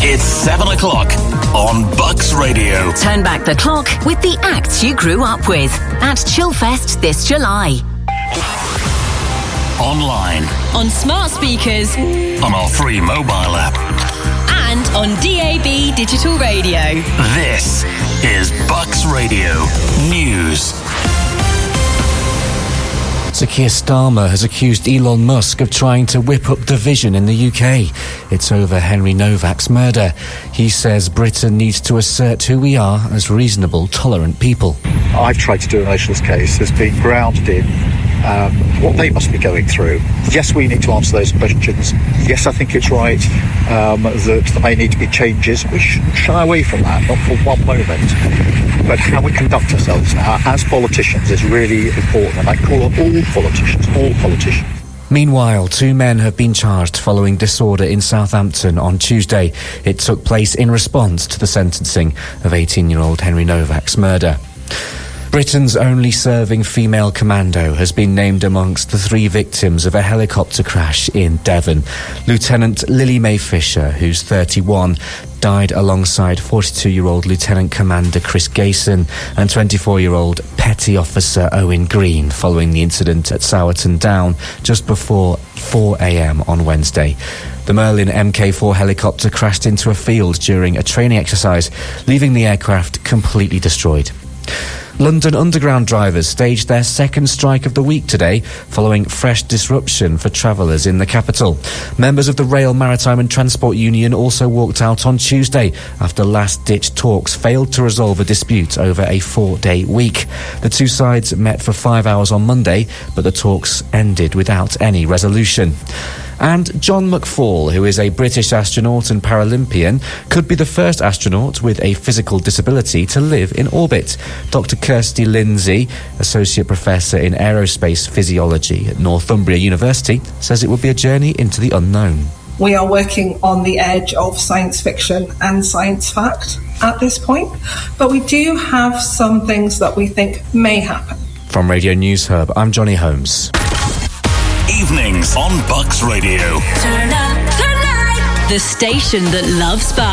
It's 7 o'clock on Bucks Radio. Turn back the clock with the acts you grew up with at Chillfest this July. Online. On smart speakers. On our free mobile app. And on DAB digital radio. This is Bucks Radio News. Sir Keir Starmer has accused Elon Musk of trying to whip up division in the UK. It's over Henry Novak's murder. He says Britain needs to assert who we are as reasonable, tolerant people. I've tried to do in relation to this case has been grounded in what they must be going through. Yes, we need to answer those questions. Yes, I think it's right that there may need to be changes. We shouldn't shy away from that, not for one moment. But how we conduct ourselves now as politicians is really important, and I call on all politicians. Meanwhile, 2 men have been charged following disorder in Southampton on Tuesday. It took place in response to the sentencing of 18-year-old Henry Novak's murder. Britain's only serving female commando has been named amongst the 3 victims of a helicopter crash in Devon. Lieutenant Lily Mae Fisher, who's 31, died alongside 42-year-old Lieutenant Commander Chris Gayson and 24-year-old Petty Officer Owen Green following the incident at Sowerton Down just before 4 a.m. on Wednesday. The Merlin Mk4 helicopter crashed into a field during a training exercise, leaving the aircraft completely destroyed. London Underground drivers staged their second strike of the week today, following fresh disruption for travellers in the capital. Members of the Rail, Maritime and Transport Union also walked out on Tuesday after last-ditch talks failed to resolve a dispute over a 4-day week. The 2 sides met for 5 hours on Monday, but the talks ended without any resolution. And John McFall, who is a British astronaut and Paralympian, could be the first astronaut with a physical disability to live in orbit. Dr. Kirsty Lindsay, Associate Professor in Aerospace Physiology at Northumbria University, says it will be a journey into the unknown. We are working on the edge of science fiction and science fact at this point, but we do have some things that we think may happen. From Radio News Hub, I'm Johnny Holmes. Evenings on Bucks Radio. Turn up the night. The station that loves Bath.